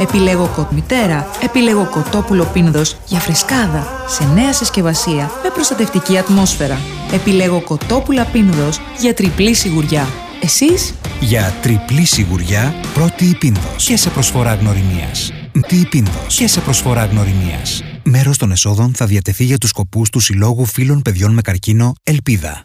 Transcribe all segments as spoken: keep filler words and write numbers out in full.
Επιλέγω κοτ μητέρα. Επιλέγω κοτόπουλο πίνδος για φρεσκάδα σε νέα συσκευασία με προστατευτική ατμόσφαιρα. Επιλέγω κοτόπουλα πίνδος για τριπλή σιγουριά. Εσείς? Για τριπλή σιγουριά, πρώτη η πίνδος και σε προσφορά γνωριμίας. Τι η πίνδος και σε προσφορά γνωριμίας. Μέρος των εσόδων θα διατεθεί για τους σκοπούς του Συλλόγου Φίλων Παιδιών με Καρκίνο Ελπίδα.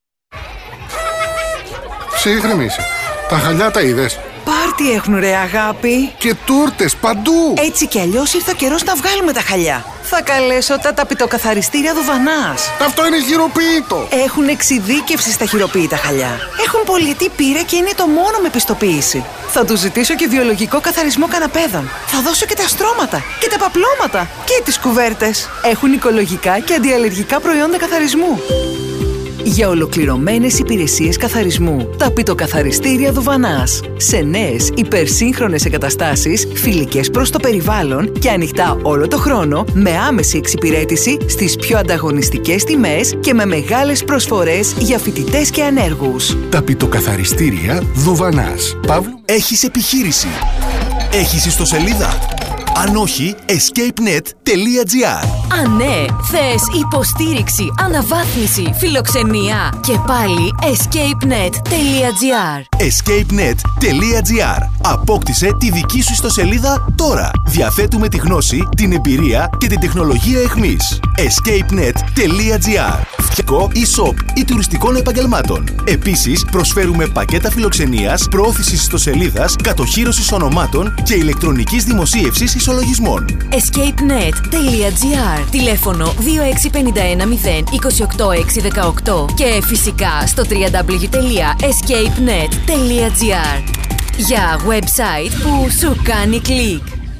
Ψύχρεμη είσαι. Τα χαλιά τα είδες? Πάρτι έχουν ρε αγάπη. Και τούρτες παντού. Έτσι κι αλλιώς ήρθε ο καιρός να βγάλουμε τα χαλιά. Θα καλέσω τα ταπητοκαθαριστήρια Δουβανάς. Αυτό είναι χειροποίητο. Έχουν εξειδίκευση στα χειροποίητα χαλιά. Έχουν πολυετή πείρα και είναι το μόνο με πιστοποίηση. Θα τους ζητήσω και βιολογικό καθαρισμό καναπέδων. Θα δώσω και τα στρώματα και τα παπλώματα και τις κουβέρτες. Έχουν οικολογικά και αντιαλλεργικά προϊόντα καθαρισμού. Για ολοκληρωμένες υπηρεσίες καθαρισμού, ταπητοκαθαριστήρια Δουβανάς. Σε νέες υπερσύγχρονες εγκαταστάσεις, φιλικές προς το περιβάλλον και ανοιχτά όλο το χρόνο, με άμεση εξυπηρέτηση στις πιο ανταγωνιστικές τιμές και με μεγάλες προσφορές για φοιτητές και ανέργους. Ταπητοκαθαριστήρια Δουβανάς. Παύλου. Έχεις επιχείρηση? Έχεις ιστοσελίδα? Αν όχι, escapenet τελεία gr. Αν ναι, θες υποστήριξη, αναβάθμιση, φιλοξενία και πάλι escapenet τελεία gr. escapenet τελεία gr. Απόκτησε τη δική σου ιστοσελίδα τώρα. Διαθέτουμε τη γνώση, την εμπειρία και την τεχνολογία εχμής. escapenet τελεία gr. Φτιακό e-shop ή τουριστικών επαγγελμάτων. Επίσης, προσφέρουμε πακέτα φιλοξενίας, προώθησης ιστοσελίδας, κατοχύρωσης ονομάτων και ηλεκτρονικής δημοσίευσης ισολογισμών. escapenet τελεία gr. Τηλέφωνο δύο έξι πέντε ένα μηδέν δύο οκτώ έξι ένα οκτώ και φυσικά στο double-u double-u double-u τελεία escapenet τελεία gr για website που σου κάνει κλικ.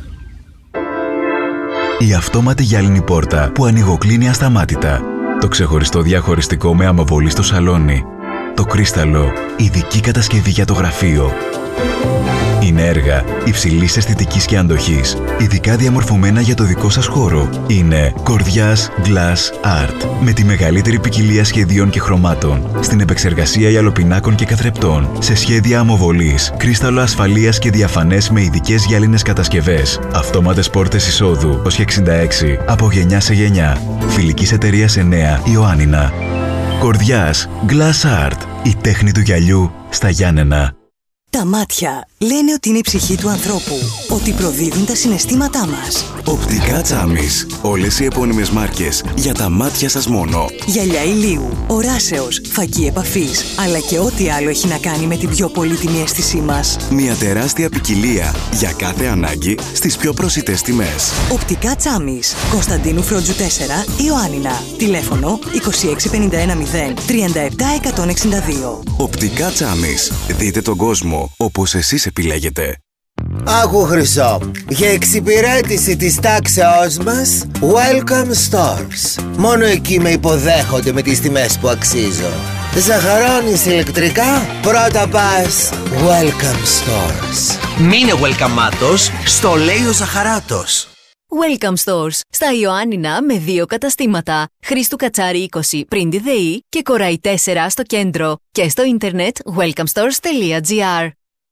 Η αυτόματη γυάλινη πόρτα που ανοιγοκλίνει ασταμάτητα. Το ξεχωριστό διαχωριστικό με αμοβολή στο σαλόνι. Το κρίσταλο, ειδική κατασκευή για το γραφείο. Είναι έργα υψηλής αισθητικής και αντοχής, ειδικά διαμορφωμένα για το δικό σας χώρο. Είναι Κορδιάς Glass Art, με τη μεγαλύτερη ποικιλία σχεδίων και χρωμάτων, στην επεξεργασία γυαλοπινάκων και καθρεπτών, σε σχέδια αμοβολής, κρίσταλο ασφαλείας και διαφανές με ειδικές γυάλινες κατασκευές. Αυτόματες πόρτες εισόδου ως εξήντα έξι από γενιά σε γενιά. Φιλικής εταιρείας εννέα Ιωάννινα. Κορδιάς Glass Art, η τέχνη του γυαλιού στα Γιάννενα. Τα μάτια λένε ότι είναι η ψυχή του ανθρώπου, ότι προδίδουν τα συναισθήματά μας. Οπτικά Τσάμις. Όλες οι επώνυμες μάρκες για τα μάτια σας μόνο. Γυαλιά ηλίου, οράσεως, φακή επαφής, αλλά και ό,τι άλλο έχει να κάνει με την πιο πολύτιμη αίσθησή μας. Μια τεράστια ποικιλία για κάθε ανάγκη στις πιο προσιτές τιμές. Οπτικά Τσάμις. Κωνσταντίνου Φρόντζου τέσσερα, Ιωάννινα. Τηλέφωνο είκοσι έξι πενήντα ένα μηδέν τριάντα επτά εκατόν εξήντα δύο. Οπτικά Τσάμις. Δείτε τον κόσμο όπως εσείς επιλέγετε. Άκου Χρυσό, για εξυπηρέτηση της τάξεώς μας, Welcome Stores. Μόνο εκεί με υποδέχονται με τις τιμές που αξίζω. Ζαχαρώνεις ηλεκτρικά, πρώτα πας Welcome Stores. Μείνε welcome-άτος, στο λέει ο Ζαχαράτος. Welcome Stores, στα Ιωάννινα με δύο καταστήματα. Χρήστου Κατσάρη είκοσι πριν τη ΔΕΗ και Κοράι τέσσερα στο κέντρο. Και στο ίντερνετ welcome stores τελεία gr.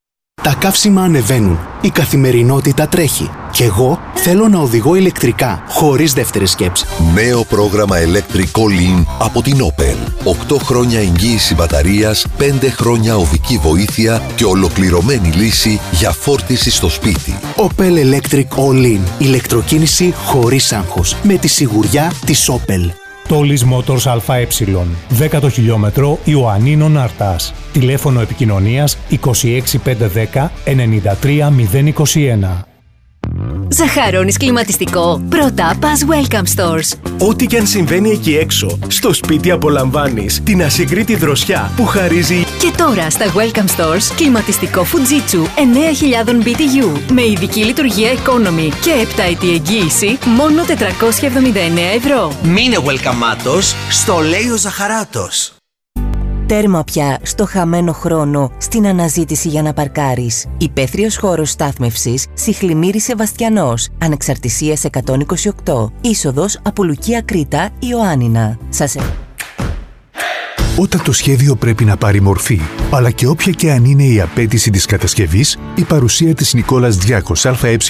Τα καύσιμα ανεβαίνουν, η καθημερινότητα τρέχει και εγώ θέλω να οδηγώ ηλεκτρικά, χωρίς δεύτερη σκέψη. Νέο πρόγραμμα Electric All-In από την Opel. οκτώ χρόνια εγγύηση μπαταρίας, πέντε χρόνια οδική βοήθεια και ολοκληρωμένη λύση για φόρτιση στο σπίτι. Opel Electric All-In. Ηλεκτροκίνηση χωρίς άγχος. Με τη σιγουριά της Opel. Τόλις Motors ΑΕ, δέκατο χιλιόμετρο Ιωαννίνων Αρτάς. Τηλέφωνο επικοινωνίας είκοσι έξι πεντακόσια δέκα ενενήντα τρία μηδέν είκοσι ένα. Ζαχαρώνεις κλιματιστικό? Πρώτα πας Welcome Stores. Ό,τι και αν συμβαίνει εκεί έξω, στο σπίτι απολαμβάνεις την ασυγκρίτη δροσιά που χαρίζει. Και τώρα στα Welcome Stores κλιματιστικό Fujitsu εννέα χιλιάδες μπι τι γιου με ειδική λειτουργία economy και επτάετη εγγύηση μόνο τετρακόσια εβδομήντα εννέα ευρώ. Μείνε welcome-άτος, στο λέει ο Ζαχαράτος. Τέρμα πια στο χαμένο χρόνο στην αναζήτηση για να παρκάρεις. Υπαίθριος χώρος στάθμευσης Σιχλιμύρης Σεβαστιανός, Ανεξαρτησίας εκατόν είκοσι οκτώ, είσοδος από Λουκία Κρήτα, Ιωάννινα. Σας ευχαριστώ. Όταν το σχέδιο πρέπει να πάρει μορφή, αλλά και όποια και αν είναι η απέτηση της κατασκευής, η παρουσία της Νικόλας Διάκος ΑΕ